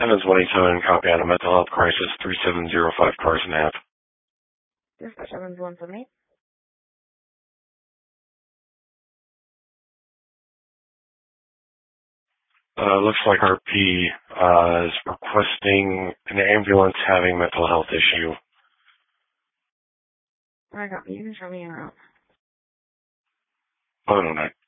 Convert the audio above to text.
Evans 187, copy on a mental health crisis, 3705 Carson Ave. Dispatch Evans 178. Looks like RP is requesting an ambulance having mental health issue. I got you. You can show me around. 109.